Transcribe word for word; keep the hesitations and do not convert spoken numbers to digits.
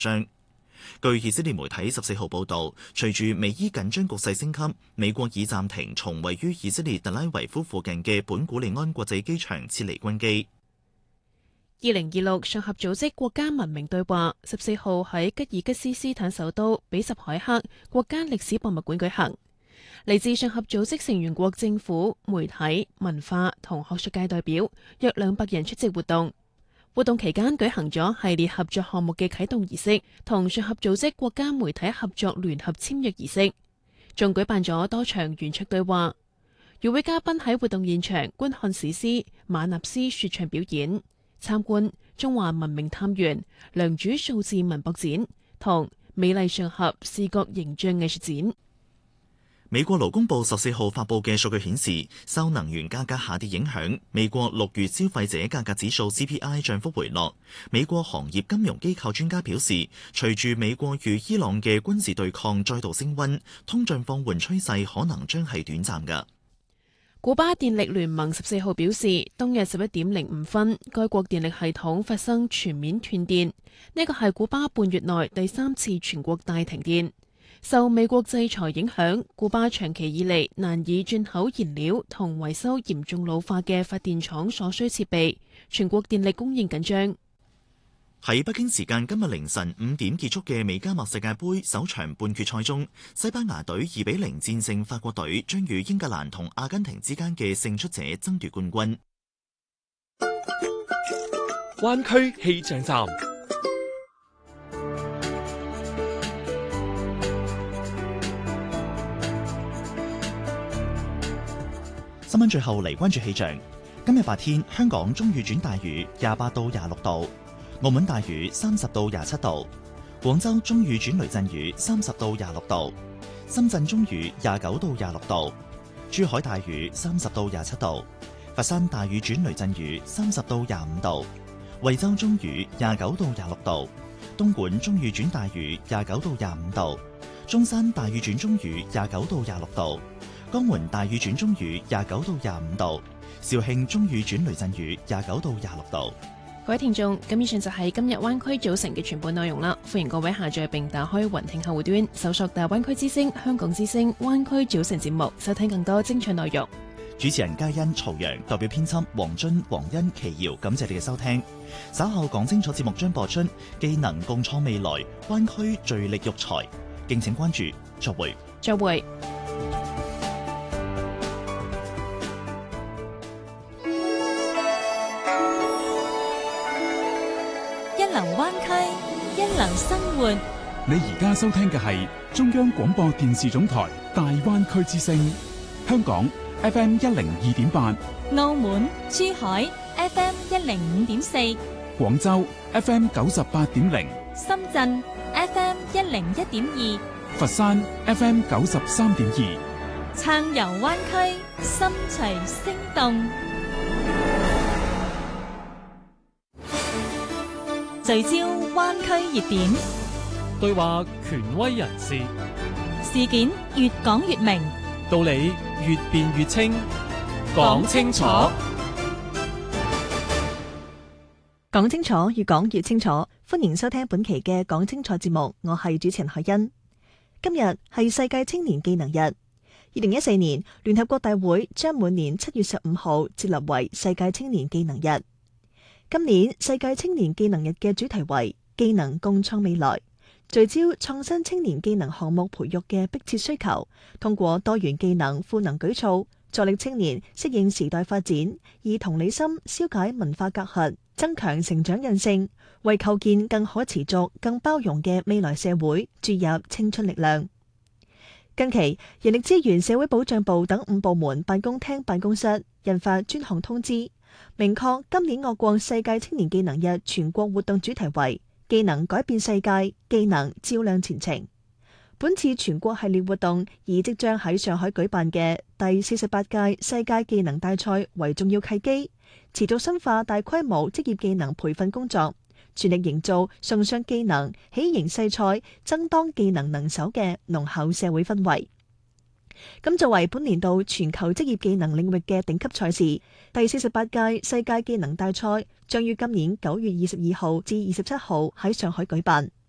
張。據以色列媒體十四號報導，隨住美伊緊張局勢升級，美國已暫停從位於以色列特拉維夫附近嘅本古利安國際機場撤離軍機。 二零二六上合組織國家文明對話十四號喺吉爾吉斯斯坦首都比什凱克國家歷史博物館舉行，嚟自上合組織成員國政府、媒體、文化同學術界代表約兩百人出席活動。活動期間舉行咗系列合作項目嘅啟動儀式同上合組織國家媒體合作聯合簽約儀式，仲舉辦咗多場圓桌對話。與會嘉賓喺活動現場觀看史詩馬納斯說唱表演，參觀中華文明探源良渚數字文博展同美麗上合視覺形象藝術展。 美國勞工部十四號發佈嘅數據顯示，受能源價格下跌影響，美國六月消費者價格指數 C P I 漲幅回落。美國行業金融機構專家表示，隨住美國與伊朗嘅軍事對抗再度升溫，通脹放緩趨勢可能將係短暫㗎。 古巴電力聯盟十四號表示，當日十一點零五分，該國電力系統發生全面斷電，呢個係古巴半月內第三次全國大停電。受美國制裁影響，古巴長期以嚟難以進口燃料同維修嚴重老化嘅發電廠所需設備，全國電力供應緊張。 喺北京時間今日凌晨五點結束嘅美加墨世界盃首場半決賽中，西班牙隊二比零戰勝法國隊，將與英格蘭同阿根廷之間嘅勝出者爭奪冠軍。 灣區氣象站。 新聞最後嚟關注氣象。今日白天香港中雨轉大雨，廿八到廿六度；澳門大雨，三十到廿七度；廣州中雨轉雷陣雨，三十到廿六度；深圳中雨，廿九到廿六度；珠海大雨，三十到廿七度；佛山大雨轉雷陣雨，三十到廿五度；惠州中雨，廿九到廿六度；東莞中雨轉大雨，廿九到廿五度；中山大雨轉中雨，廿九到廿六度。江門大雨轉中雨，廿九到廿五度；肇慶中雨轉雷陣雨，廿九到廿六度。 各位聽眾，咁以上就係今日灣區早晨嘅全部內容啦。歡迎各位下載並打開雲聽客戶端，搜索大灣區之聲、香港之聲、灣區早晨節目，收聽更多精彩內容。 主持人嘉欣、曹陽，代表編輯黃津、黃欣、奇瑤，感謝你嘅收聽。稍後講清楚節目將播出，技能共創未來，灣區聚力育才，敬請關注。再會。 再會。 一流灣區，一流生活。 你而家收聽嘅係中央廣播電視總台大灣區之聲，香港 F M 一零二點八， 澳門、珠海 F M 一零五點四， 廣州 F M 九十八點零， 深圳 F M 一零一點二， 佛山 F M 九十三點二。 暢遊灣區，心隨聲動。聚焦灣區熱點， 對話權威人士， 事件越講越明， 道理越辯越清，講清楚， 講清楚，越講越清楚。歡迎收聽本期嘅講清楚節目，我係主持人海欣。今日係世界青年技能日。二零一四年，聯合國大會將每年七月十五號設立為世界青年技能日。今年世界青年技能日嘅主題為技能共創未來，聚焦創新青年技能項目培育嘅迫切需求，通過多元技能賦能舉措，助力青年適應時代發展，以同理心消解文化隔閡，增強成長韌性，為構建更可持續、更包容嘅未來社會注入青春力量。近期，人力資源社會保障部等五部門辦公廳辦公室印發專項通知，明確今年我國世界青年技能日全國活動主題為技能改變世界，技能照亮前程。本次全國系列活動以即將喺上海舉辦嘅第四十八屆世界技能大賽為重要契機，持續深化大規模職業技能培訓工作，全力營造崇尚技能、喜迎細賽、爭當技能能手嘅濃厚社會氛圍。咁作為本年度全球職業技能領域嘅頂級賽事，第四十八屆世界技能大賽將於今年九月二十二號至二十七號喺上海舉辦。